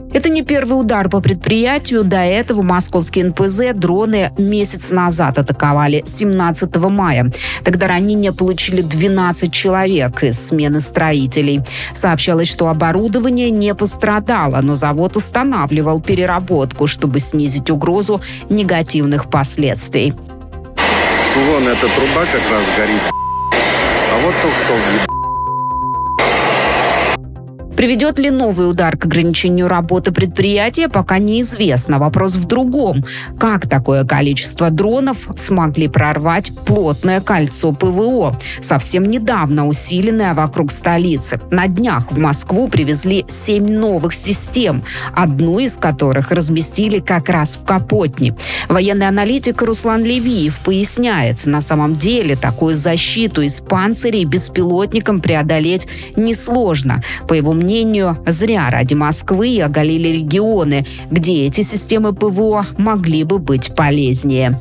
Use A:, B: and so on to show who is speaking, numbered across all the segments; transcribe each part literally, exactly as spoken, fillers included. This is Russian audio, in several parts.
A: Это не первый удар по предприятию. До этого московские эн пэ зэ дроны месяц назад атаковали семнадцатого мая. Тогда ранения получили двенадцать человек из смены строителей. Сообщалось, что оборудование не пострадало, но завод останавливал переработку, чтобы снизить угрозу негативных последствий.
B: Вон эта труба как раз горит. А вот тот столб.
A: Приведет ли новый удар к ограничению работы предприятия, пока неизвестно. Вопрос в другом. Как такое количество дронов смогли прорвать плотное кольцо пэ вэ о, совсем недавно усиленное вокруг столицы? На днях в Москву привезли семь новых систем, одну из которых разместили как раз в Капотне. Военный аналитик Руслан Левиев поясняет, на самом деле такую защиту из панцирей беспилотникам преодолеть несложно. По его мнению, зря ради Москвы оголили регионы, где эти системы пэ вэ о могли бы быть полезнее.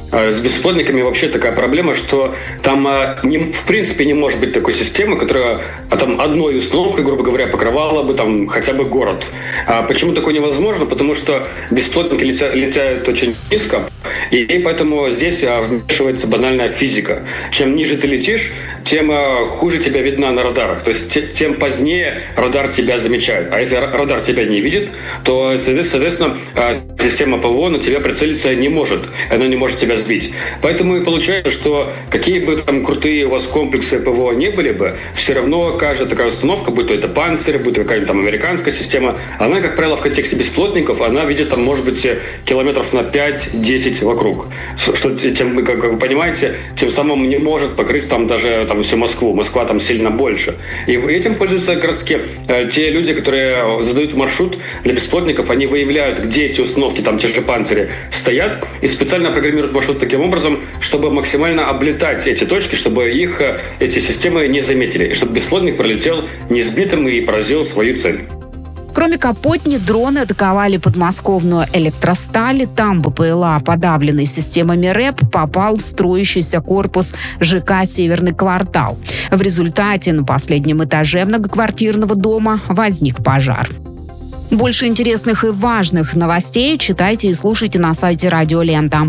C: С беспилотниками вообще такая проблема, что там не, в принципе не может быть такой системы, которая а там одной установкой, грубо говоря, покрывала бы там хотя бы город. А почему такое невозможно? Потому что беспилотники летя, летят очень низко, и поэтому здесь вмешивается банальная физика. Чем ниже ты летишь, тем хуже тебя видно на радарах. То есть тем позднее радар тебя замечает. А если радар тебя не видит, то, соответственно, система пэ вэ о на тебя прицелиться не может. Она не может тебя сбить. Поэтому и получается, что какие бы там крутые у вас комплексы пэ вэ о не были бы, все равно каждая такая установка, будь то это панцирь, будь то какая-нибудь там американская система, она, как правило, в контексте беспилотников, она видит там, может быть, километров на пять-десять вокруг. Что, тем, как вы понимаете, тем самым не может покрыть там даже там, всю Москву. Москва там сильно больше. И этим пользуются как раз таки те люди, которые задают маршрут для беспилотников, они выявляют, где эти установки, там те же панцири, стоят, и специально программируют маршрут таким образом, чтобы максимально облетать эти точки, чтобы их эти системы не заметили, и чтобы беспилотник пролетел несбитым и поразил свою цель.
A: Кроме Капотни, дроны атаковали подмосковную Электросталь. Там бэ пэ эл а, подавленный системами рэп, попал в строящийся корпус жэ ка «Северный квартал». В результате на последнем этаже многоквартирного дома возник пожар. Больше интересных и важных новостей читайте и слушайте на сайте Радио Лента.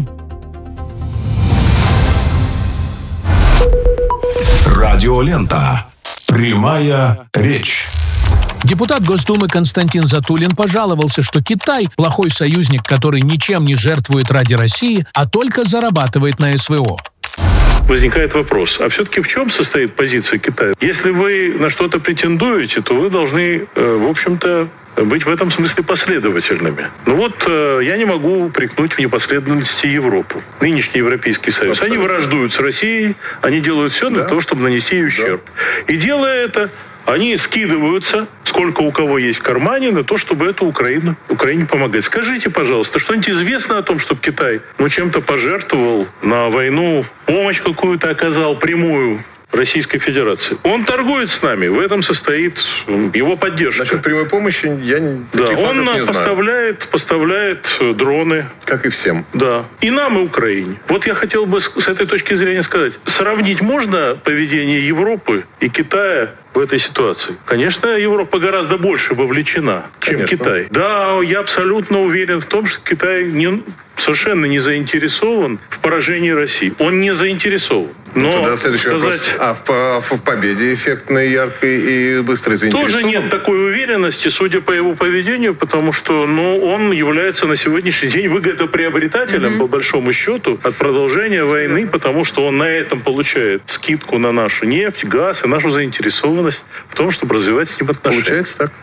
D: Радио Лента. Прямая речь.
E: Депутат Госдумы Константин Затулин пожаловался, что Китай – плохой союзник, который ничем не жертвует ради России, а только зарабатывает на эс вэ о.
F: Возникает вопрос, а все-таки в чем состоит позиция Китая? Если вы на что-то претендуете, то вы должны, в общем-то, быть в этом смысле последовательными. Ну вот э, я не могу упрекнуть в непоследовательности Европу. Нынешний Европейский Союз. Абсолютно. Они враждуют с Россией, они делают все для да. того, чтобы нанести ей ущерб. Да. И делая это, они скидываются, сколько у кого есть в кармане, на то, чтобы эту Украину, Украине помогать. Скажите, пожалуйста, что-нибудь известно о том, чтобы Китай ну, чем-то пожертвовал на войну, помощь какую-то оказал прямую Российской Федерации? Он торгует с нами, в этом состоит его поддержка.
B: Насчет прямой помощи я не,
F: да, он
B: не
F: поставляет,
B: знаю.
F: поставляет дроны.
B: Как и всем.
F: Да. И нам, и Украине. Вот я хотел бы с этой точки зрения сказать, сравнить можно поведение Европы и Китая в этой ситуации? Конечно, Европа гораздо больше вовлечена, чем Конечно. Китай. Да, я абсолютно уверен в том, что Китай не, совершенно не заинтересован в поражении России. Он не заинтересован. Но
B: ну, тогда следующий сказать, вопрос. А в, в победе эффектной, яркой и быстрой заинтересован?
F: Тоже нет такой уверенности, судя по его поведению, потому что ну, он является на сегодняшний день выгодоприобретателем, mm-hmm. по большому счету, от продолжения войны, потому что он на этом получает скидку на нашу нефть, газ и нашу заинтересованность в том, чтобы развивать с ним отношения.
B: Получается так.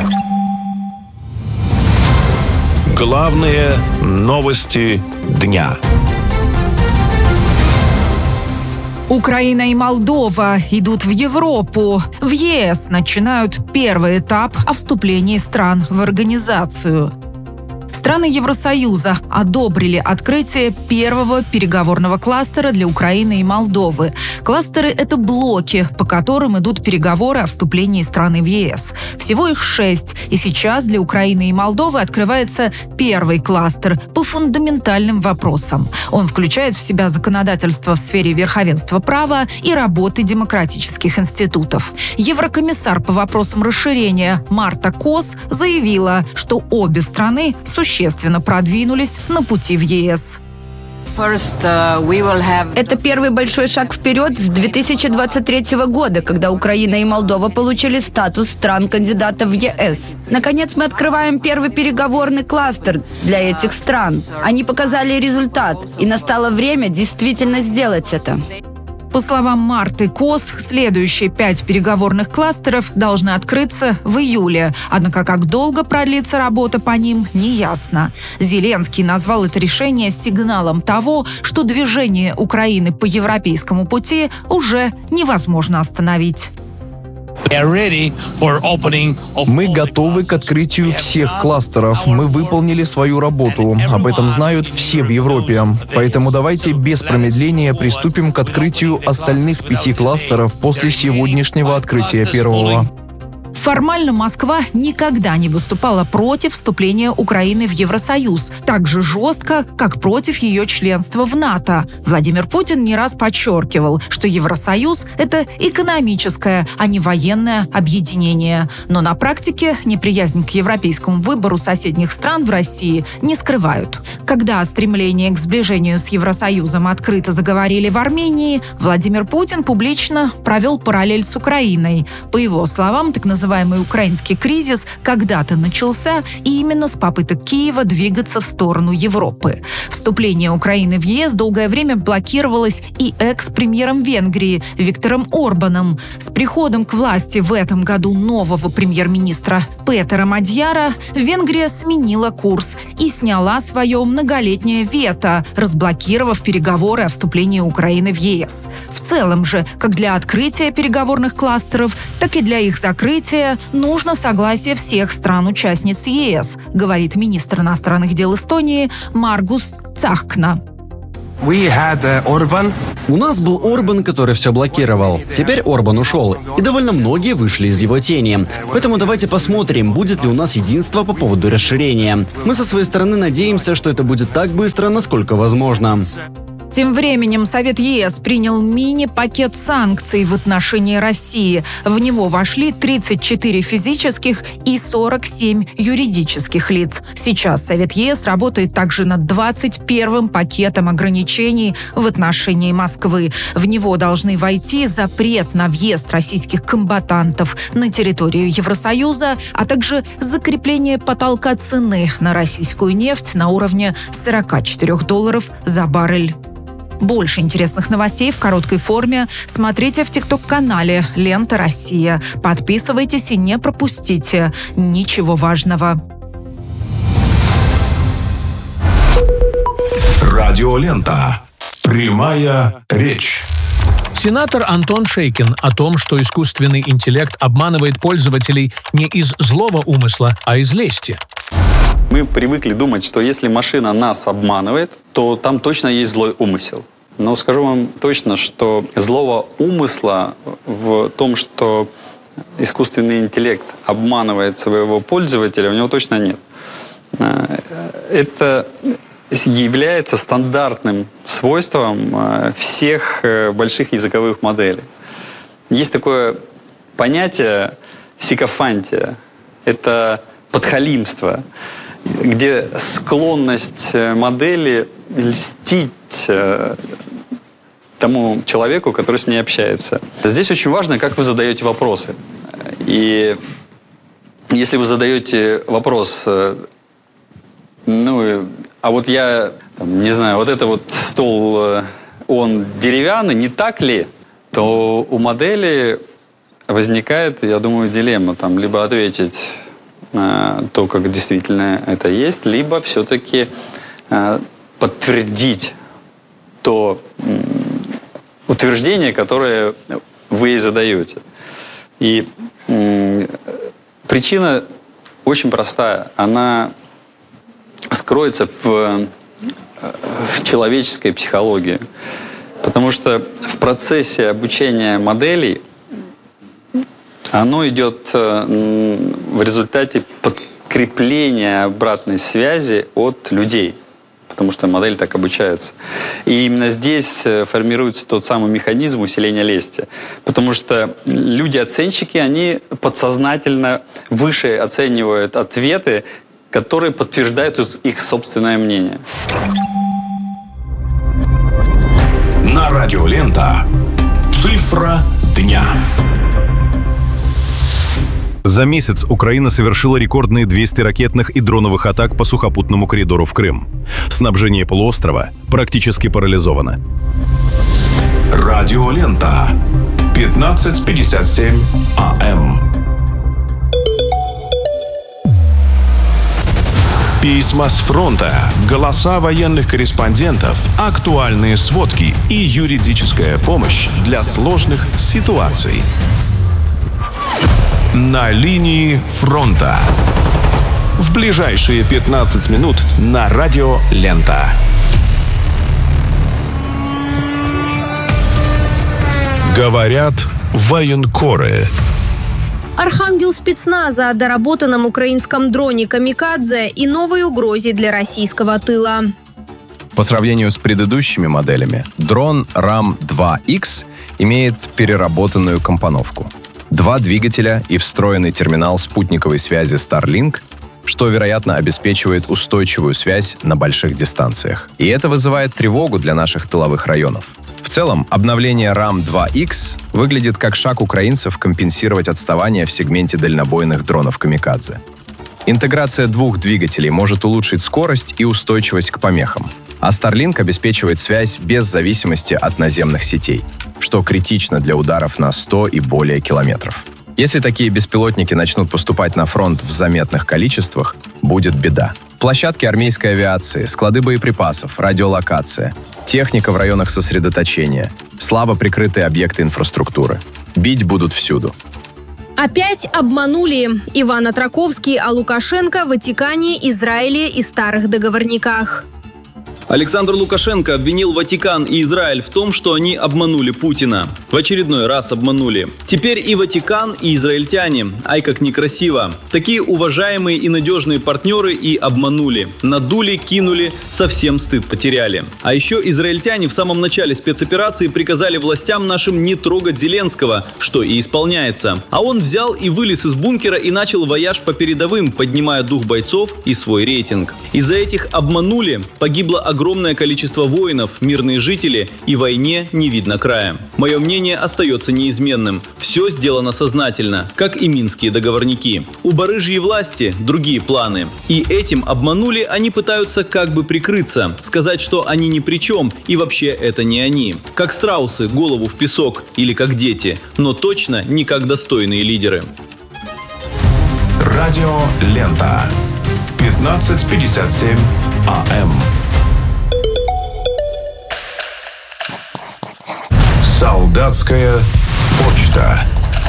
D: Главные новости дня.
G: Украина и Молдова идут в Европу. В е эс начинают первый этап о вступлении стран в организацию. Страны Евросоюза одобрили открытие первого переговорного кластера для Украины и Молдовы. Кластеры – это блоки, по которым идут переговоры о вступлении страны в ЕС. Всего их шесть, и сейчас для Украины и Молдовы открывается первый кластер по фундаментальным вопросам. Он включает в себя законодательство в сфере верховенства права и работы демократических институтов. Еврокомиссар по вопросам расширения Марта Кос заявила, что обе страны существенно продвинулись на пути в ЕС.
H: Это первый большой шаг вперед с две тысячи двадцать третьего года, когда Украина и Молдова получили статус стран-кандидатов в ЕС. Наконец мы открываем первый переговорный кластер для этих стран. Они показали результат, и настало время действительно сделать это.
G: По словам Марты Кос, следующие пять переговорных кластеров должны открыться в июле. Однако как долго продлится работа по ним, неясно. Зеленский назвал это решение сигналом того, что движение Украины по европейскому пути уже невозможно остановить.
I: Мы готовы к открытию всех кластеров. Мы выполнили свою работу. Об этом знают все в Европе. Поэтому давайте без промедления приступим к открытию остальных пяти кластеров после сегодняшнего открытия первого.
G: Формально Москва никогда не выступала против вступления Украины в Евросоюз, так же жестко, как против ее членства в НАТО. Владимир Путин не раз подчеркивал, что Евросоюз – это экономическое, а не военное объединение. Но на практике неприязнь к европейскому выбору соседних стран в России не скрывают. Когда о стремлении к сближению с Евросоюзом открыто заговорили в Армении, Владимир Путин публично провел параллель с Украиной. По его словам, так называемый Называемый украинский кризис когда-то начался и именно с попыток Киева двигаться в сторону Европы. Вступление Украины в ЕС долгое время блокировалось и экс-премьером Венгрии Виктором Орбаном. С приходом к власти в этом году нового премьер-министра Петера Мадьяра Венгрия сменила курс и сняла свое многолетнее вето, разблокировав переговоры о вступлении Украины в ЕС. В целом же, как для открытия переговорных кластеров, так и для их закрытия нужно согласие всех стран-участниц ЕС, говорит министр иностранных дел Эстонии Маргус Цахкна.
J: У нас был Орбан, который все блокировал. Теперь Орбан ушел, и довольно многие вышли из его тени. Поэтому давайте посмотрим, будет ли у нас единство по поводу расширения. Мы со своей стороны надеемся, что это будет так быстро, насколько возможно.
G: Тем временем Совет ЕС принял мини-пакет санкций в отношении России. В него вошли тридцать четыре физических и сорок семь юридических лиц. Сейчас Совет ЕС работает также над двадцать первым пакетом ограничений в отношении Москвы. В него должны войти запрет на въезд российских комбатантов на территорию Евросоюза, а также закрепление потолка цены на российскую нефть на уровне сорок четыре долларов за баррель. Больше интересных новостей в короткой форме смотрите в ТикТок-канале «Лента Россия». Подписывайтесь и не пропустите ничего важного.
D: Радиолента. Прямая речь.
E: Сенатор Антон Шейкин о том, что искусственный интеллект обманывает пользователей не из злого умысла, а из лести.
K: Мы привыкли думать, что если машина нас обманывает, то там точно есть злой умысел. Но скажу вам точно, что злого умысла в том, что искусственный интеллект обманывает своего пользователя, у него точно нет. Это является стандартным свойством всех больших языковых моделей. Есть такое понятие сикофантия. Это подхалимство, где склонность модели льстить тому человеку, который с ней общается. Здесь очень важно, как вы задаете вопросы. И если вы задаете вопрос, ну, а вот я, там, не знаю, вот это вот стол, он деревянный, не так ли? То у модели возникает, я думаю, дилемма, там, либо ответить то, как действительно это есть, либо все-таки э, подтвердить то э, утверждение, которое вы ей задаете. И э, причина очень простая. Она кроется в, в человеческой психологии. Потому что в процессе обучения моделей оно идет в результате подкрепления обратной связи от людей. Потому что модель так обучается. И именно здесь формируется тот самый механизм усиления лести. Потому что люди-оценщики, они подсознательно выше оценивают ответы, которые подтверждают их собственное мнение.
D: На радио Лента. Цифра дня.
L: За месяц Украина совершила рекордные двести ракетных и дроновых атак по сухопутному коридору в Крым. Снабжение полуострова практически парализовано.
D: Радио Лента. пятнадцать пятьдесят семь АМ. Письма с фронта, голоса военных корреспондентов, актуальные сводки и юридическая помощь для сложных ситуаций. На линии фронта. В ближайшие пятнадцать минут на радио Лента. Говорят военкоры.
M: Архангел спецназа о доработанном украинском дроне «Камикадзе» и новой угрозе для российского тыла.
I: По сравнению с предыдущими моделями, дрон рам два икс имеет переработанную компоновку. Два двигателя и встроенный терминал спутниковой связи Starlink, что, вероятно, обеспечивает устойчивую связь на больших дистанциях. И это вызывает тревогу для наших тыловых районов. В целом, обновление рам два икс выглядит как шаг украинцев компенсировать отставание в сегменте дальнобойных дронов «Камикадзе». Интеграция двух двигателей может улучшить скорость и устойчивость к помехам, а Starlink обеспечивает связь без зависимости от наземных сетей, что критично для ударов на сто и более километров. Если такие беспилотники начнут поступать на фронт в заметных количествах, будет беда. Площадки армейской авиации, склады боеприпасов, радиолокация, техника в районах сосредоточения, слабо прикрытые объекты инфраструктуры. Бить будут всюду.
M: Опять обманули. Иван Отраковский о Лукашенко, Ватикане, Израиле и старых договорниках.
N: Александр Лукашенко обвинил Ватикан и Израиль в том, что они обманули Путина. В очередной раз обманули. Теперь и Ватикан, и израильтяне. Ай, как некрасиво. Такие уважаемые и надежные партнеры и обманули. Надули, кинули, совсем стыд потеряли. А еще израильтяне в самом начале спецоперации приказали властям нашим не трогать Зеленского, что и исполняется. А он взял и вылез из бункера и начал вояж по передовым, поднимая дух бойцов и свой рейтинг. Из-за этих обманули погибло огромное Огромное количество воинов, мирные жители, и войне не видно края. Мое мнение остается неизменным. Все сделано сознательно, как и минские договорники. У барыжьей власти другие планы. И этим обманули они пытаются как бы прикрыться, сказать, что они ни при чем, и вообще это не они. Как страусы, голову в песок, или как дети, но точно не как достойные лидеры.
D: Радио Лента. пятнадцать пятьдесят семь АМ. Солдатская почта.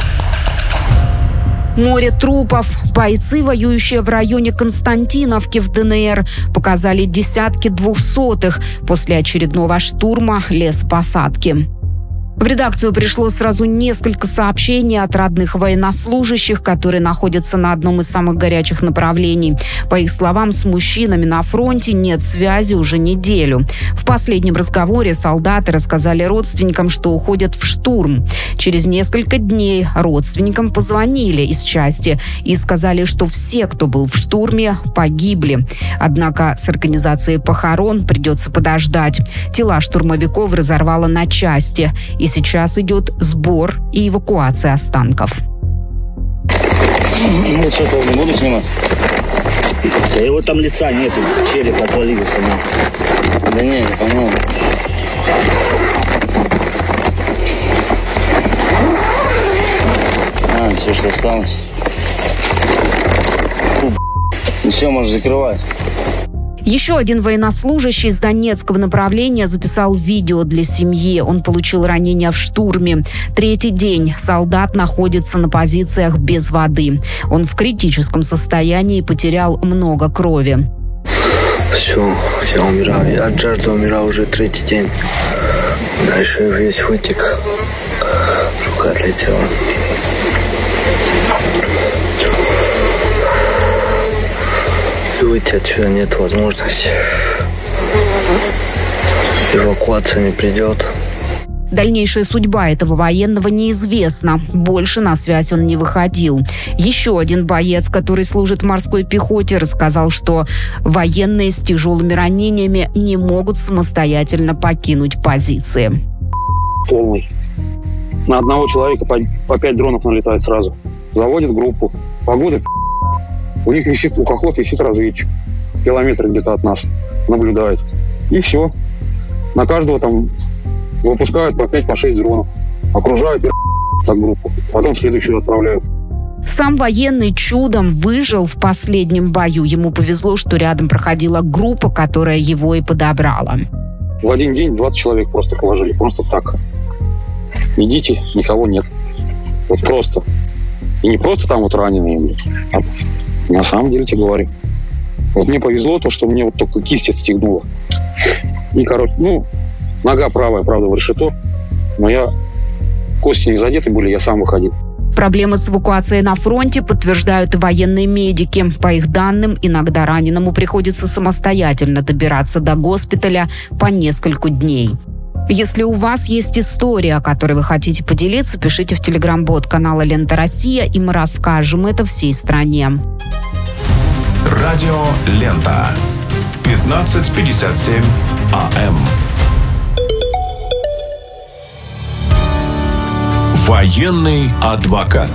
A: Море трупов. Бойцы, воюющие в районе Константиновки в ДНР, показали десятки двухсотых после очередного штурма лесопосадки. В редакцию пришло сразу несколько сообщений от родных военнослужащих, которые находятся на одном из самых горячих направлений. По их словам, с мужчинами на фронте нет связи уже неделю. В последнем разговоре солдаты рассказали родственникам, что уходят в штурм. Через несколько дней родственникам позвонили из части и сказали, что все, кто был в штурме, погибли. Однако с организацией похорон придется подождать. Тела штурмовиков разорвало на части. И сейчас идет сбор и эвакуация останков.
O: Ну, что-то не буду снимать. Да его там лица нету, череп отвалился. Да не, не по-моему. А, все, что осталось. Фу, ну все, можешь закрывать.
A: Еще один военнослужащий из Донецкого направления записал видео для семьи. Он получил ранение в штурме. Третий день солдат находится на позициях без воды. Он в критическом состоянии и потерял много крови.
P: Все, я умираю. Я от жажды умираю уже третий день. Дальше весь вытек. Рука отлетела. И выйти отсюда нет возможности. Эвакуация не придет.
A: Дальнейшая судьба этого военного неизвестна. Больше на связь он не выходил. Еще один боец, который служит в морской пехоте, рассказал, что военные с тяжелыми ранениями не могут самостоятельно покинуть позиции.
Q: Полный. На одного человека по, по пять дронов налетает сразу. Заводит группу. Погода. У них висит, у хохлов висит разведчик. Километр где-то от нас. Наблюдает. И все. На каждого там выпускают по пять, по шесть дронов. Окружают и так группу. Потом следующую отправляют.
A: Сам военный чудом выжил в последнем бою. Ему повезло, что рядом проходила группа, которая его и подобрала.
Q: В один день двадцать человек просто положили. Просто так. Идите, никого нет. Вот просто. И не просто там вот раненые, а на самом деле тебе говорю. Вот мне повезло то, что мне вот только кисть отстегнула. И, короче, ну, нога правая, правда, в решето. Но я... Кости не задеты были, я сам выходил.
A: Проблемы с эвакуацией на фронте подтверждают и военные медики. По их данным, иногда раненому приходится самостоятельно добираться до госпиталя по несколько дней. Если у вас есть история, о которой вы хотите поделиться, пишите в телеграм-бот канала «Лента Россия», и мы расскажем это всей стране.
D: Радио «Лента». пятнадцать пятьдесят семь АМ. Военный адвокат.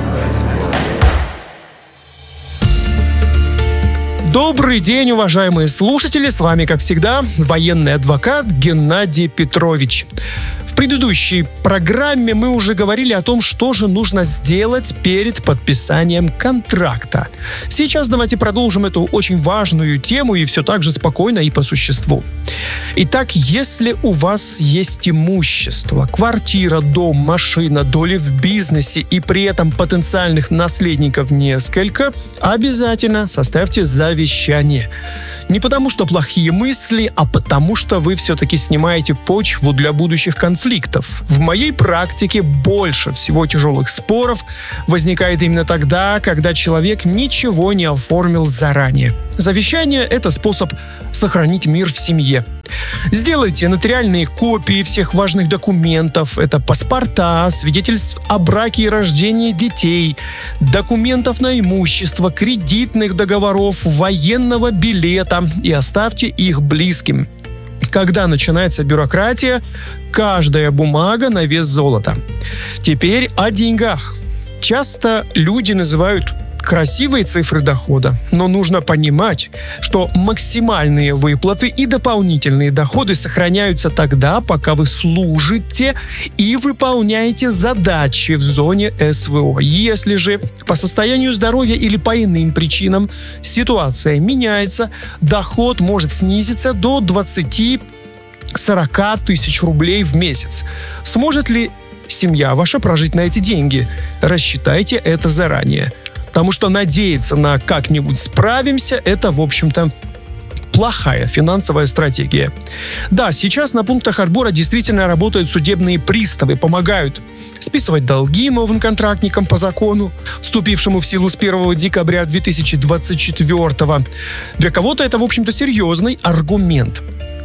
R: Добрый день, уважаемые слушатели! С вами, как всегда, военный адвокат Геннадий Петрович. В предыдущей программе мы уже говорили о том, что же нужно сделать перед подписанием контракта. Сейчас давайте продолжим эту очень важную тему и все так же спокойно и по существу. Итак, если у вас есть имущество, квартира, дом, машина, доли в бизнесе и при этом потенциальных наследников несколько, обязательно составьте завещание. Не потому что плохие мысли, а потому что вы все-таки снимаете почву для будущих конфликтов. В моей практике больше всего тяжелых споров возникает именно тогда, когда человек ничего не оформил заранее. Завещание – это способ сохранить мир в семье. Сделайте нотариальные копии всех важных документов. Это паспорта, свидетельств о браке и рождении детей, документов на имущество, кредитных договоров, военного билета и оставьте их близким. Когда начинается бюрократия, каждая бумага на вес золота. Теперь о деньгах. Часто люди называют красивые цифры дохода, но нужно понимать, что максимальные выплаты и дополнительные доходы сохраняются тогда, пока вы служите и выполняете задачи в зоне СВО. Если же по состоянию здоровья или по иным причинам ситуация меняется, доход может снизиться до двадцать-сорок тысяч рублей в месяц. Сможет ли семья ваша прожить на эти деньги? Рассчитайте это заранее. Потому что надеяться на как-нибудь справимся – это, в общем-то, плохая финансовая стратегия. Да, сейчас на пунктах отбора действительно работают судебные приставы, помогают списывать долги новым контрактникам по закону, вступившему в силу с первого декабря две тысячи двадцать четвёртого. Для кого-то это, в общем-то, серьезный аргумент.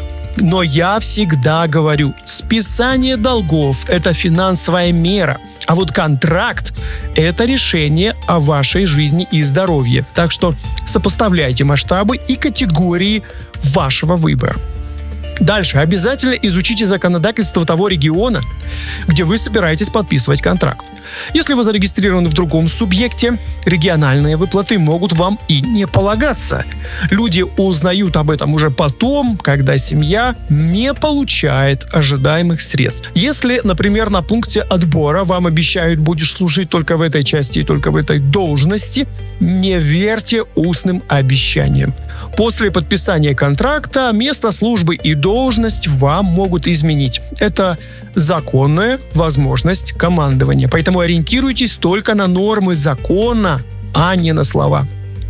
R: Но я всегда говорю, списание долгов – это финансовая мера, а вот контракт – это решение о вашей жизни и здоровье. Так что сопоставляйте масштабы и категории вашего выбора. Дальше обязательно изучите законодательство того региона, где вы собираетесь подписывать контракт. Если вы зарегистрированы в другом субъекте, региональные выплаты могут вам и не полагаться. Люди узнают об этом уже потом, когда семья не получает ожидаемых средств. Если, например, на пункте отбора вам обещают, будешь служить только в этой части и только в этой должности, не верьте устным обещаниям. После подписания контракта место службы и должность вам могут изменить. Это законная возможность командования. Поэтому ориентируйтесь только на нормы закона, а не на слова.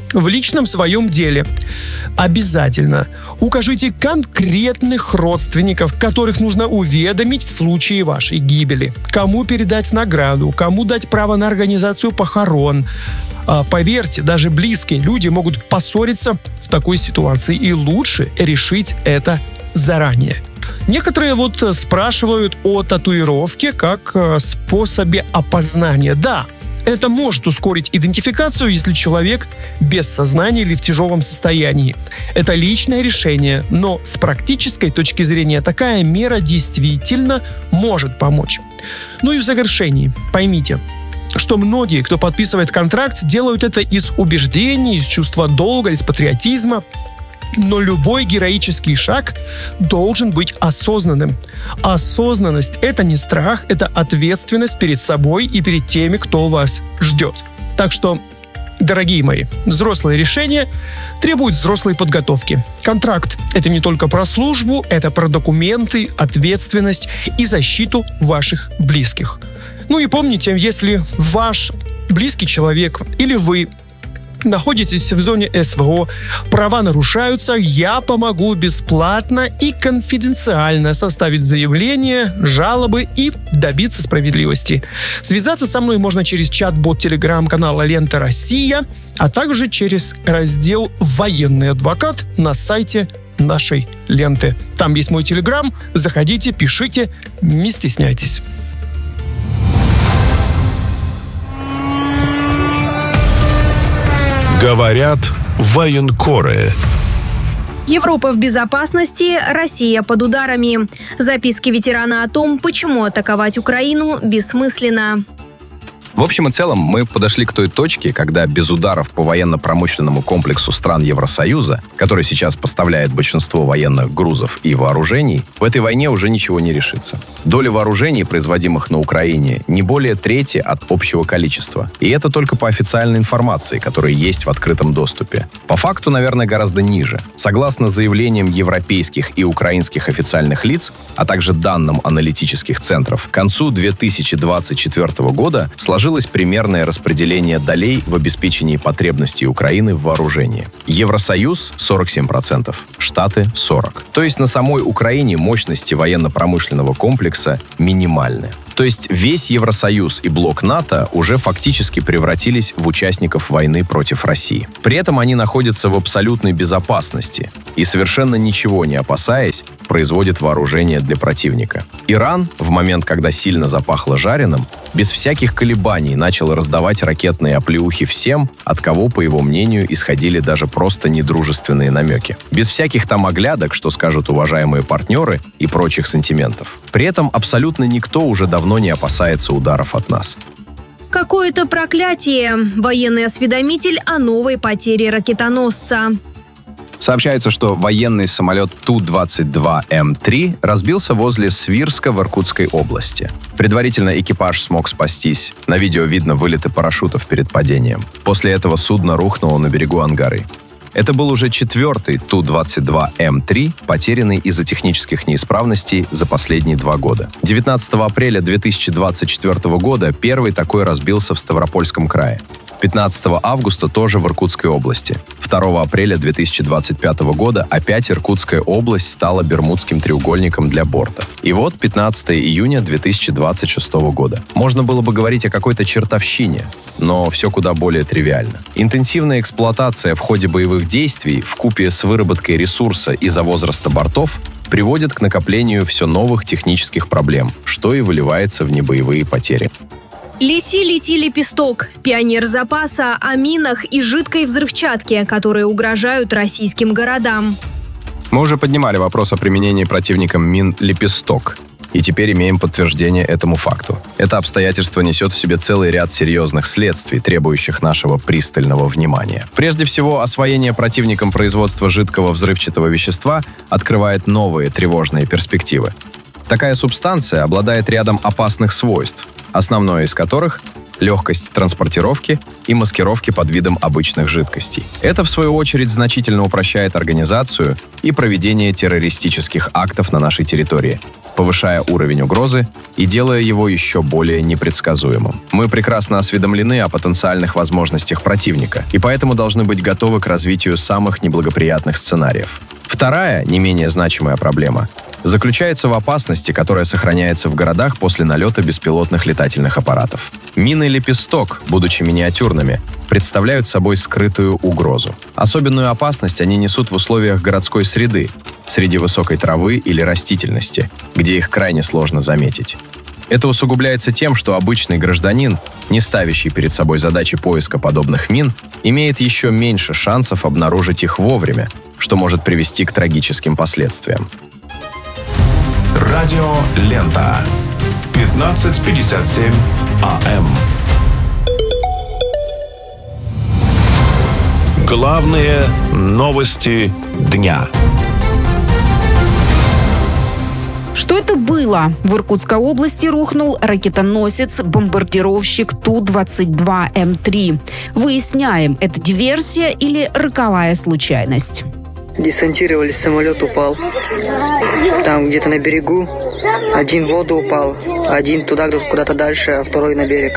R: в личном своем деле. Обязательно укажите конкретных родственников, которых нужно уведомить в случае вашей гибели. Кому передать награду, кому дать право на организацию похорон. А, поверьте, даже близкие люди могут поссориться в такой ситуации, и лучше решить это заранее. Некоторые вот спрашивают о татуировке как способе опознания. Да, это может ускорить идентификацию, если человек без сознания или в тяжелом состоянии. Это личное решение, но с практической точки зрения такая мера действительно может помочь. Ну и в завершении, поймите, что многие, кто подписывает контракт, делают это из убеждений, из чувства долга, из патриотизма. Но любой героический шаг должен быть осознанным. Осознанность – это не страх, это ответственность перед собой и перед теми, кто вас ждет. Так что, дорогие мои, взрослые решения требуют взрослой подготовки. Контракт – это не только про службу, это про документы, ответственность и защиту ваших близких. Ну и помните, если ваш близкий человек или вы находитесь в зоне СВО, права нарушаются, я помогу бесплатно и конфиденциально составить заявление, жалобы и добиться справедливости. Связаться со мной можно через чат-бот телеграм-канала «Лента Россия», а также через раздел «Военный адвокат» на сайте нашей ленты. Там есть мой телеграм, заходите, пишите, не стесняйтесь.
D: Говорят военкоры.
M: Европа в безопасности, Россия под ударами. Записки ветерана о том, почему атаковать Украину бессмысленно.
S: В общем и целом, мы подошли к той точке, когда без ударов по военно-промышленному комплексу стран Евросоюза, который сейчас поставляет большинство военных грузов и вооружений, в этой войне уже ничего не решится. Доля вооружений, производимых на Украине, не более трети от общего количества. И это только по официальной информации, которая есть в открытом доступе. По факту, наверное, гораздо ниже. Согласно заявлениям европейских и украинских официальных лиц, а также данным аналитических центров, к концу две тысячи двадцать четвёртого года сложилось примерное распределение долей в обеспечении потребностей Украины в вооружении. Евросоюз – сорок семь процентов, Штаты – сорок процентов. То есть на самой Украине мощности военно-промышленного комплекса минимальны. То есть весь Евросоюз и блок НАТО уже фактически превратились в участников войны против России. При этом они находятся в абсолютной безопасности и, совершенно ничего не опасаясь, производят вооружение для противника. Иран, в момент, когда сильно запахло жареным, без всяких колебаний начал раздавать ракетные оплеухи всем, от кого, по его мнению, исходили даже просто недружественные намеки. Без всяких там оглядок, что скажут уважаемые партнеры, и прочих сантиментов. При этом абсолютно никто уже давно не опасается ударов от нас.
M: Какое-то проклятие. Военный осведомитель о новой потере ракетоносца.
S: Сообщается, что военный самолет Ту двадцать два М три разбился возле Свирска в Иркутской области. Предварительно экипаж смог спастись. На видео видно вылеты парашютов перед падением. После этого судно рухнуло на берегу Ангары. Это был уже четвертый Ту двадцать два М три, потерянный из-за технических неисправностей за последние два года. девятнадцатого апреля две тысячи двадцать четвёртого года первый такой разбился в Ставропольском крае. пятнадцатого августа тоже в Иркутской области. второго апреля две тысячи двадцать пятого года опять Иркутская область стала Бермудским треугольником для борта. И вот пятнадцатого июня две тысячи двадцать шестого года. Можно было бы говорить о какой-то чертовщине, но все куда более тривиально. Интенсивная эксплуатация в ходе боевых действий вкупе с выработкой ресурса из-за возраста бортов приводит к накоплению все новых технических проблем, что и выливается в небоевые потери.
M: Лети, лети, лепесток. Пионер запаса о минах и жидкой взрывчатке, которые угрожают российским городам.
S: Мы уже поднимали вопрос о применении противником мин «Лепесток». И теперь имеем подтверждение этому факту. Это обстоятельство несет в себе целый ряд серьезных следствий, требующих нашего пристального внимания. Прежде всего, освоение противником производства жидкого взрывчатого вещества открывает новые тревожные перспективы. Такая субстанция обладает рядом опасных свойств, основное из которых – легкость транспортировки и маскировки под видом обычных жидкостей. Это, в свою очередь, значительно упрощает организацию и проведение террористических актов на нашей территории. повышая уровень угрозы и делая его еще более непредсказуемым. Мы прекрасно осведомлены о потенциальных возможностях противника и поэтому должны быть готовы к развитию самых неблагоприятных сценариев. Вторая, не менее значимая проблема заключается в опасности, которая сохраняется в городах после налета беспилотных летательных аппаратов. Мины «Лепесток», будучи миниатюрными, представляют собой скрытую угрозу. Особенную опасность они несут в условиях городской среды, среди высокой травы или растительности, где их крайне сложно заметить. Это усугубляется тем, что обычный гражданин, не ставящий перед собой задачи поиска подобных мин, имеет еще меньше шансов обнаружить их вовремя, что может привести к трагическим последствиям.
D: Радио Лента. пятнадцать пятьдесят семь АМ. Главные новости дня.
A: Что это было? В Иркутской области рухнул ракетоносец-бомбардировщик Ту двадцать два М три. Выясняем, это диверсия или роковая случайность.
T: Десантировались, самолет упал. Там где-то на берегу. Один в воду упал, один туда куда-то дальше, а второй на берег.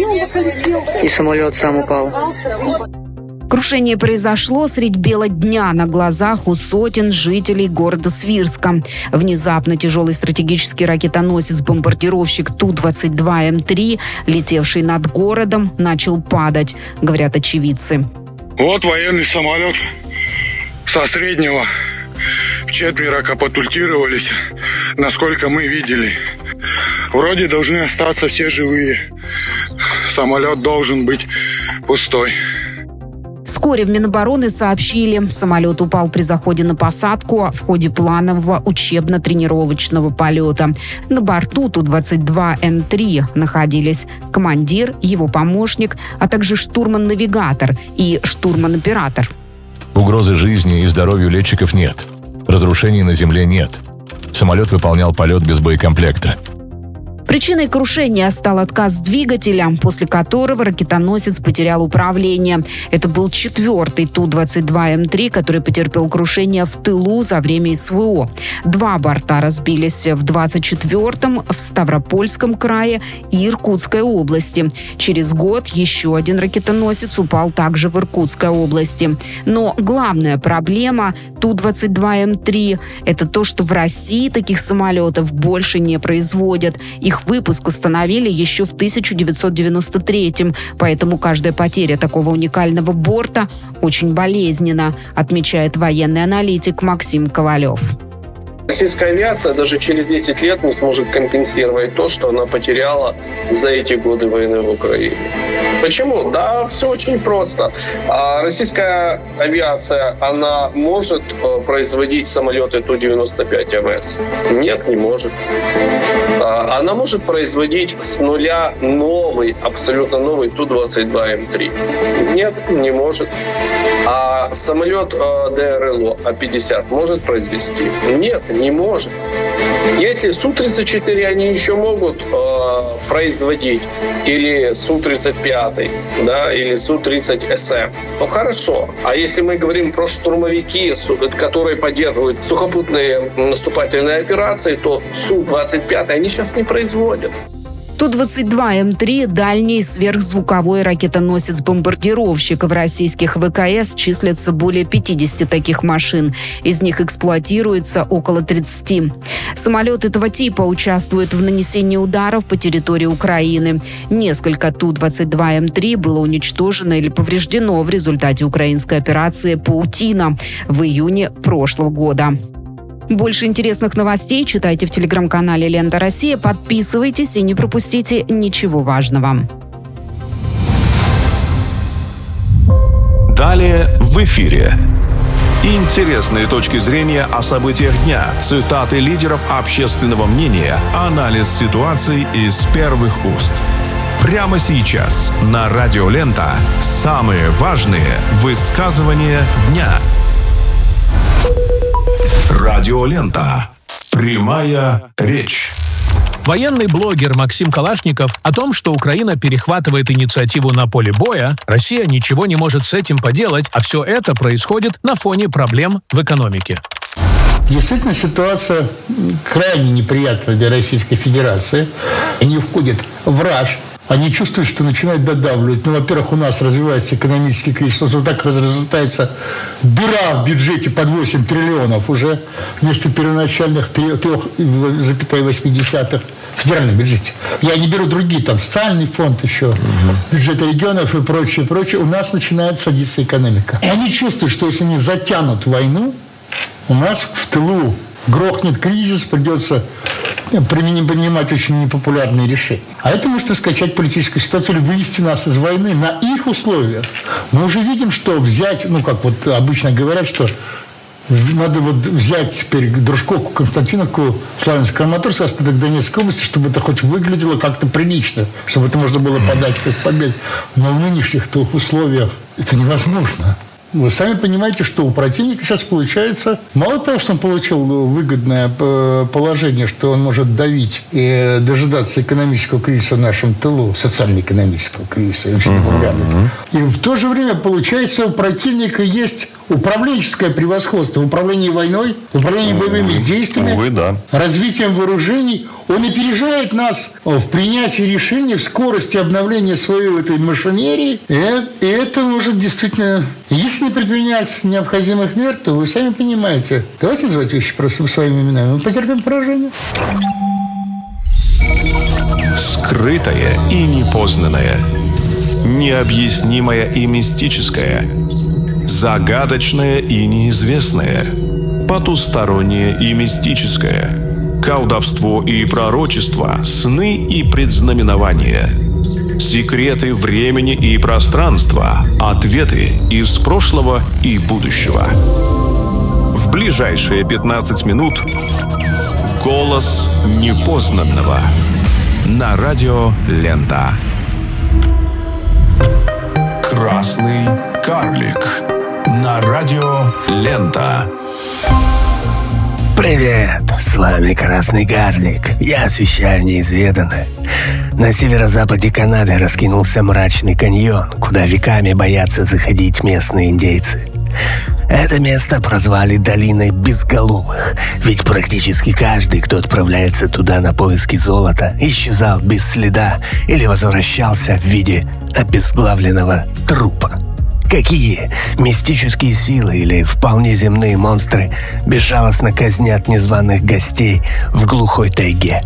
T: И самолет сам упал.
A: Крушение произошло средь бела дня на глазах у сотен жителей города Свирска. Внезапно тяжелый стратегический ракетоносец-бомбардировщик Ту двадцать два М три, летевший над городом, начал падать, говорят очевидцы.
U: Вот военный самолет со среднего. Четверо катапультировались, насколько мы видели. Вроде должны остаться все живые. Самолет должен быть пустой.
A: Вскоре в Минобороны сообщили, самолет упал при заходе на посадку в ходе планового учебно-тренировочного полета. На борту Ту двадцать два М три находились командир, его помощник, а также штурман-навигатор и штурман-оператор.
V: Угрозы жизни и здоровью летчиков нет. Разрушений на земле нет. Самолет выполнял полет без боекомплекта.
A: Причиной крушения стал отказ двигателя, после которого ракетоносец потерял управление. Это был четвертый Ту двадцать два М три, который потерпел крушение в тылу за время С В О. Два борта разбились в двадцать четвёртом в Ставропольском крае и Иркутской области. Через год еще один ракетоносец упал также в Иркутской области. Но главная проблема Ту двадцать два М три – это то, что в России таких самолетов больше не производят. Их выпуск остановили еще в тысяча девятьсот девяносто третьем, поэтому каждая потеря такого уникального борта очень болезненна, отмечает военный аналитик Максим Ковалев.
W: Российская авиация даже через десять лет не сможет компенсировать то, что она потеряла за эти годы войны в Украине. Почему? Да, все очень просто. Российская авиация, она может производить самолеты Ту девяносто пять М С? Нет, не может. Она может производить с нуля новый, абсолютно новый Ту двадцать два М три? Нет, не может. А самолет Д Р Л О А пятьдесят может произвести? Нет, не может. Если Су тридцать четыре они еще могут э, производить, или Су тридцать пять, да, или Су тридцать С М, то хорошо. А если мы говорим про штурмовики, которые поддерживают сухопутные наступательные операции, то Су двадцать пять они сейчас не производят.
A: Ту двадцать два М три – дальний сверхзвуковой ракетоносец-бомбардировщик. В российских В К С числятся более пятидесяти таких машин. Из них эксплуатируется около тридцати. Самолет этого типа участвует в нанесении ударов по территории Украины. Несколько Ту двадцать два М три было уничтожено или повреждено в результате украинской операции «Паутина» в июне прошлого года. Больше интересных новостей читайте в телеграм-канале «Лента Россия». Подписывайтесь и не пропустите ничего важного.
D: Далее в эфире. Интересные точки зрения о событиях дня, цитаты лидеров общественного мнения, анализ ситуации из первых уст. Прямо сейчас на Радио Лента самые важные высказывания дня. Радио Лента. Прямая речь.
E: Военный блогер Максим Калашников о том, что Украина перехватывает инициативу на поле боя, Россия ничего не может с этим поделать, а все это происходит на фоне проблем в экономике.
B: Действительно, ситуация крайне неприятная для Российской Федерации. Они входят в раж. Они чувствуют, что начинают додавливать. Ну, во-первых, у нас развивается экономический кризис. Вот так разрастается дыра в бюджете под восемь триллионов уже вместо первоначальных три целых восемь десятых в федеральном бюджете. Я не беру другие, там, социальный фонд еще, угу. бюджеты регионов и прочее, прочее. У нас начинает садиться экономика. И они чувствуют, что если они затянут войну, у нас в тылу грохнет кризис, придется принимать очень непопулярные решения. А это может раскачать политическую ситуацию или вывести нас из войны на их условиях. Мы уже видим, что взять, ну, как вот обычно говорят, что надо вот взять теперь Дружковку, Константиновку, Славянск-Краматорск, остаток Донецкой области, чтобы это хоть выглядело как-то прилично, чтобы это можно было подать как победу. Но в нынешних условиях это невозможно. Вы сами понимаете, что у противника сейчас получается, мало того, что он получил выгодное положение, что он может давить и дожидаться экономического кризиса в нашем тылу, социально-экономического кризиса, очень популярного. И в то же время, получается, у противника есть управленческое превосходство в управлении войной, в управлении боевыми действиями,
C: Увы, да.
B: развитием вооружений. Он опережает нас в принятии решений, в скорости обновления своей этой машинерии. И это может действительно... Если не предпринять необходимых мер, то вы сами понимаете. Давайте называть вещи просто своими именами. Мы потерпим поражение.
D: Скрытое и непознанное. Необъяснимое и мистическое. Загадочное и неизвестное. Потустороннее и мистическое. Колдовство и пророчество. Сны и предзнаменования. Секреты времени и пространства. Ответы из прошлого и будущего. В ближайшие пятнадцать минут голос непознанного. На радио Лента. Красный карлик. На радио Лента.
F: Привет, с вами Красный Карлик. Я освещаю неизведанное. На северо-западе Канады раскинулся мрачный каньон, куда веками боятся заходить местные индейцы. Это место прозвали Долиной Безголовых, ведь практически каждый, кто отправляется туда на поиски золота, исчезал без следа или возвращался в виде обезглавленного трупа. Какие мистические силы или вполне земные монстры безжалостно казнят незваных гостей в глухой тайге?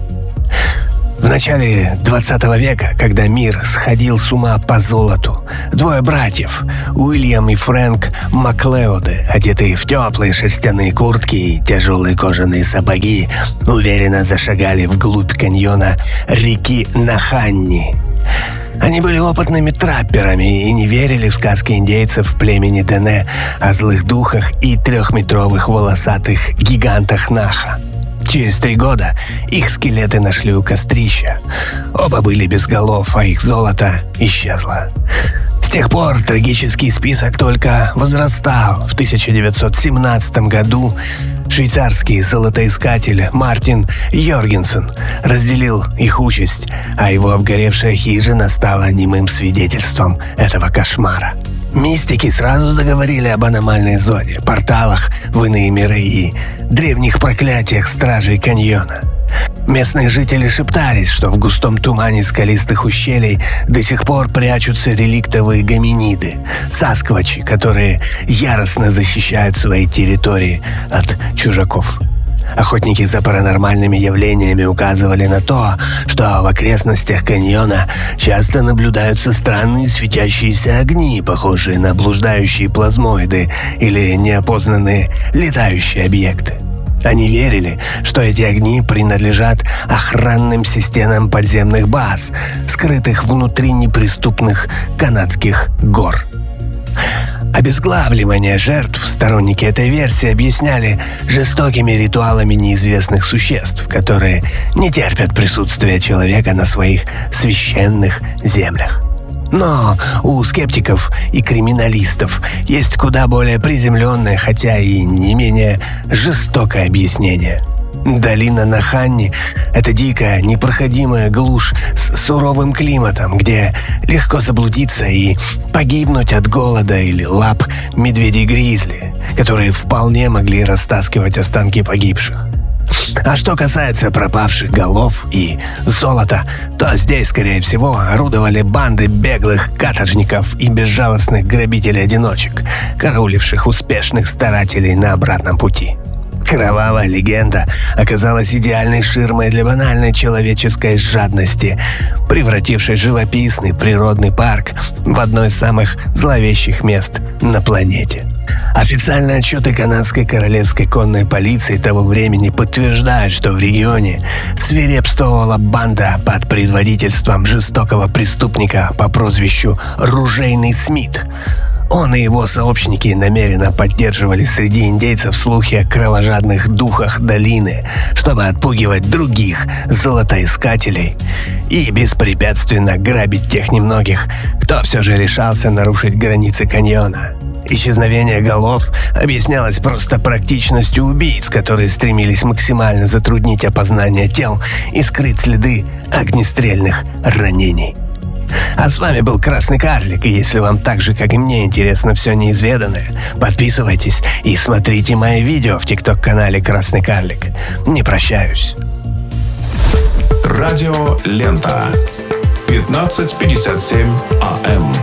F: В начале двадцатого века, когда мир сходил с ума по золоту, двое братьев, Уильям и Фрэнк Маклеоды, одетые в теплые шерстяные куртки и тяжелые кожаные сапоги, уверенно зашагали вглубь каньона реки Наханни. Они были опытными трапперами и не верили в сказки индейцев племени Дене о злых духах и трехметровых волосатых гигантах Наха. Через три года их скелеты нашли у кострища. Оба были без голов, а их золото исчезло. С тех пор трагический список только возрастал. В тысяча девятьсот семнадцатом году швейцарский золотоискатель Мартин Йоргенсен разделил их участь, а его обгоревшая хижина стала немым свидетельством этого кошмара. Мистики сразу заговорили об аномальной зоне, порталах в иные миры и древних проклятиях стражей каньона. Местные жители шептались, что в густом тумане скалистых ущелий до сих пор прячутся реликтовые гоминиды, сасквачи, которые яростно защищают свои территории от чужаков. Охотники за паранормальными явлениями указывали на то, что в окрестностях каньона часто наблюдаются странные светящиеся огни, похожие на блуждающие плазмоиды или неопознанные летающие объекты. Они верили, что эти огни принадлежат охранным системам подземных баз, скрытых внутри неприступных канадских гор. Обезглавливание жертв сторонники этой версии объясняли жестокими ритуалами неизвестных существ, которые не терпят присутствия человека на своих священных землях. Но у скептиков и криминалистов есть куда более приземленное, хотя и не менее жестокое объяснение. Долина Наханни — это дикая, непроходимая глушь с суровым климатом, где легко заблудиться и погибнуть от голода или лап медведей-гризли, которые вполне могли растаскивать останки погибших. А что касается пропавших голов и золота, то здесь, скорее всего, орудовали банды беглых каторжников и безжалостных грабителей-одиночек, карауливших успешных старателей на обратном пути. Кровавая легенда оказалась идеальной ширмой для банальной человеческой жадности, превратившей живописный природный парк в одно из самых зловещих мест на планете. Официальные отчеты канадской королевской конной полиции того времени подтверждают, что в регионе свирепствовала банда под предводительством жестокого преступника по прозвищу Ружейный Смит. Он и его сообщники намеренно поддерживали среди индейцев слухи о кровожадных духах долины, чтобы отпугивать других золотоискателей и беспрепятственно грабить тех немногих, кто все же решался нарушить границы каньона. Исчезновение голов объяснялось просто практичностью убийц, которые стремились максимально затруднить опознание тел и скрыть следы огнестрельных ранений. А с вами был Красный Карлик, и если вам так же, как и мне, интересно все неизведанное, подписывайтесь и смотрите мои видео в тикток-канале Красный Карлик. Не прощаюсь.
D: Радио Лента. пятнадцать пятьдесят семь АМ.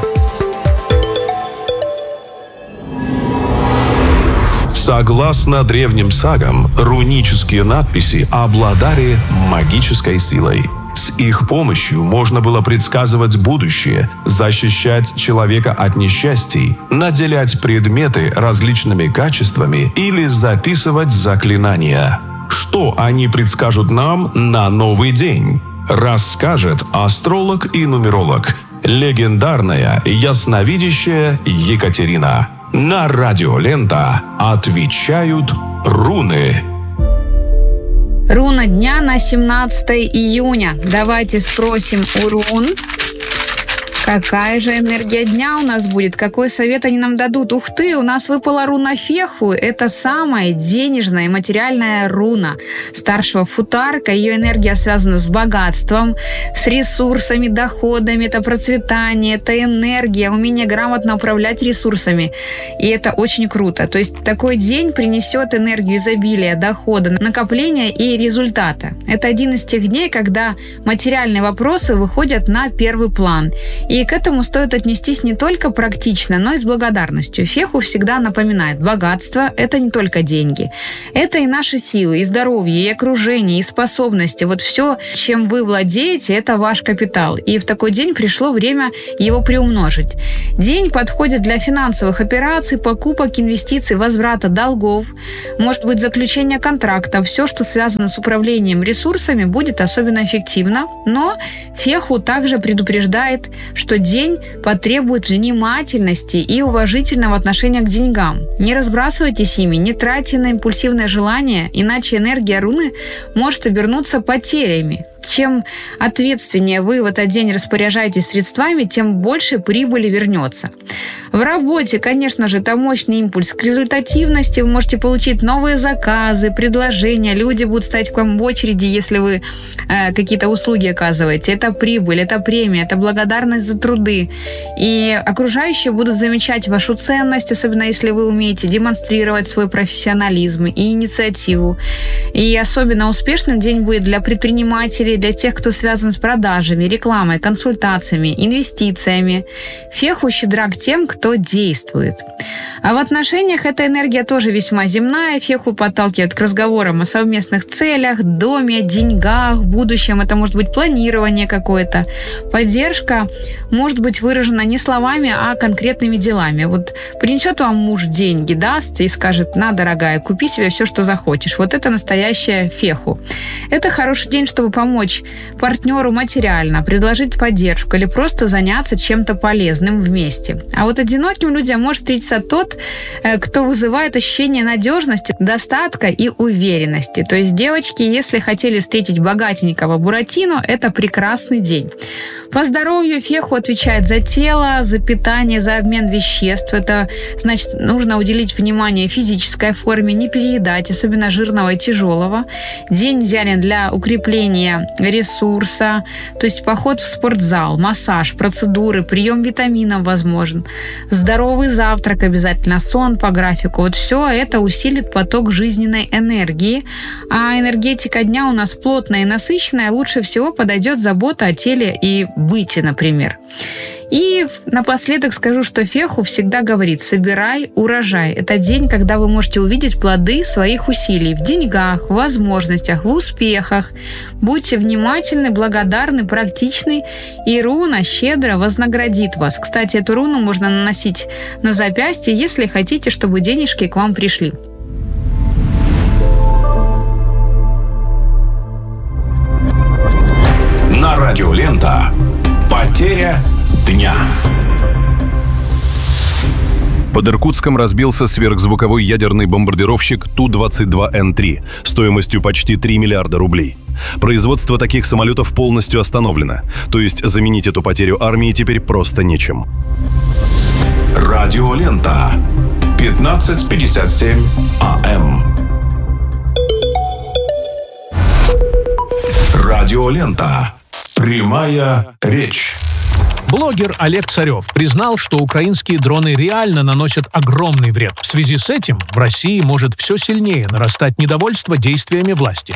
D: Согласно древним сагам, рунические надписи обладали магической силой. С их помощью можно было предсказывать будущее, защищать человека от несчастий, наделять предметы различными качествами или записывать заклинания. Что они предскажут нам на новый день? Расскажет астролог и нумеролог, легендарная ясновидящая Екатерина. На Радио Лента отвечают руны.
A: Руна дня на семнадцатое июня. Давайте спросим у рун, какая же энергия дня у нас будет, какой совет они нам дадут. Ух ты, у нас выпала руна Феху. Это самая денежная и материальная руна старшего футарка. Ее энергия связана с богатством, с ресурсами, доходами. Это процветание, это энергия, умение грамотно управлять ресурсами. И это очень круто. То есть такой день принесет энергию изобилия, дохода, накопления и результата. Это один из тех дней, когда материальные вопросы выходят на первый план. И к этому стоит отнестись не только практично, но и с благодарностью. Феху всегда напоминает, богатство – это не только деньги. Это и наши силы, и здоровье, и окружение, и способности. Вот все, чем вы владеете, это ваш капитал. И в такой день пришло время его приумножить. День подходит для финансовых операций, покупок, инвестиций, возврата долгов, может быть, заключения контракта. Все, что связано с управлением ресурсами, будет особенно эффективно. Но Феху также предупреждает, что день потребует внимательности и уважительного отношения к деньгам. Не разбрасывайтесь ими, не тратьте на импульсивные желания, иначе энергия руны может обернуться потерями. Чем ответственнее вы в этот день распоряжаетесь средствами, тем больше прибыли вернется. В работе, конечно же, это мощный импульс к результативности. Вы можете получить новые заказы, предложения. Люди будут стоять к вам в очереди, если вы э, какие-то услуги оказываете. Это прибыль, это премия, это благодарность за труды. И окружающие будут замечать вашу ценность, особенно если вы умеете демонстрировать свой профессионализм и инициативу. И особенно успешным день будет для предпринимателей, для тех, кто связан с продажами, рекламой, консультациями, инвестициями. Феху щедра к тем, кто действует. А в отношениях эта энергия тоже весьма земная. Феху подталкивает к разговорам о совместных целях, доме, деньгах, будущем. Это может быть планирование какое-то. Поддержка может быть выражена не словами, а конкретными делами. Вот принесет вам муж деньги, даст и скажет: на, дорогая, купи себе все, что захочешь. Вот это настоящая Феху. Это хороший день, чтобы помочь партнеру материально, предложить поддержку или просто заняться чем-то полезным вместе. А вот одиноким людям может встретиться тот,
C: тот, кто вызывает ощущение надежности, достатка и уверенности. То есть, девочки, если хотели встретить богатенького Буратино, это прекрасный день. По здоровью Феху отвечает за тело, за питание, за обмен веществ. Это значит, нужно уделить внимание физической форме, не переедать, особенно жирного и тяжелого. День идеален для укрепления ресурса, то есть поход в спортзал, массаж, процедуры, прием витаминов возможен. Здоровый завтрак обязательно, сон по графику. Вот все это усилит поток жизненной энергии. А энергетика дня у нас плотная и насыщенная. Лучше всего подойдет забота о теле и быте, например. И напоследок скажу, что Феху всегда говорит: собирай урожай. Это день, когда вы можете увидеть плоды своих усилий в деньгах, в возможностях, в успехах. Будьте внимательны, благодарны, практичны, и руна щедро вознаградит вас. Кстати, эту руну можно наносить на запястье, если хотите, чтобы денежки к вам пришли.
D: На радио Лента. Потеря дня.
L: Под Иркутском разбился сверхзвуковой ядерный бомбардировщик Ту двадцать два Эн три стоимостью почти три миллиарда рублей. Производство таких самолетов полностью остановлено, то есть заменить эту потерю армии теперь просто нечем.
D: Радио Лента. пятнадцать пятьдесят семь А М. Радио Лента. Прямая речь.
E: Блогер Олег Царев признал, что украинские дроны реально наносят огромный вред. В связи с этим в России может все сильнее нарастать недовольство действиями власти.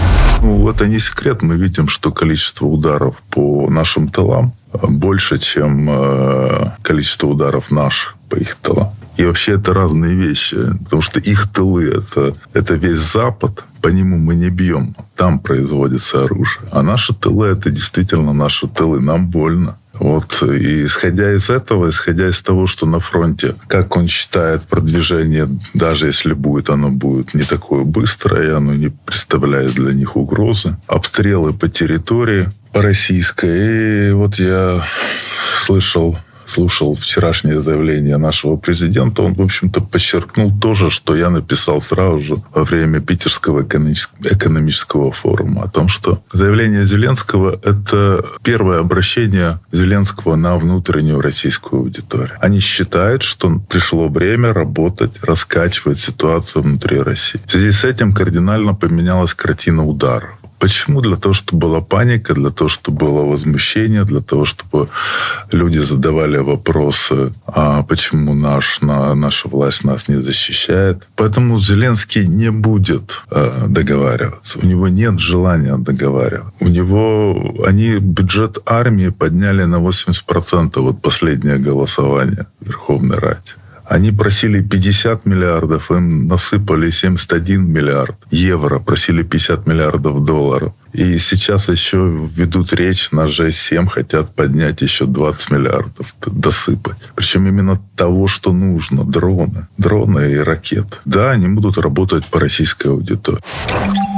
H: Ну, это не секрет. Мы видим, что количество ударов по нашим тылам больше, чем э, количество ударов наших по их тылам. И вообще это разные вещи, потому что их тылы это, – это весь Запад, по нему мы не бьем, там производится оружие. А наши тылы – это действительно наши тылы, нам больно. Вот, и исходя из этого, исходя из того, что на фронте, как он считает, продвижение, даже если будет, оно будет не такое быстрое, оно не представляет для них угрозы. Обстрелы по территории по российской. И вот я слышал... слушал вчерашнее заявление нашего президента, он, в общем-то, подчеркнул то же, что я написал сразу же во время Питерского экономического форума, о том, что заявление Зеленского – это первое обращение Зеленского на внутреннюю российскую аудиторию. Они считают, что пришло время работать, раскачивать ситуацию внутри России. В связи с этим кардинально поменялась картина ударов. Почему? Для того, чтобы была паника, для того, чтобы было возмущение, для того, чтобы люди задавали вопросы, а почему наш, на, наша власть нас не защищает. Поэтому Зеленский не будет э, договариваться. У него нет желания договариваться. У него они бюджет армии подняли на восемьдесят процентов. Вот последнее голосование в Верховной Раде. Они просили пятьдесят миллиардов, им насыпали семьдесят один миллиард евро, просили пятьдесят миллиардов долларов. И сейчас еще ведут речь на Ж семь, хотят поднять еще двадцать миллиардов, досыпать. Причем именно того, что нужно. Дроны. Дроны и ракеты. Да, они будут работать по российской аудитории.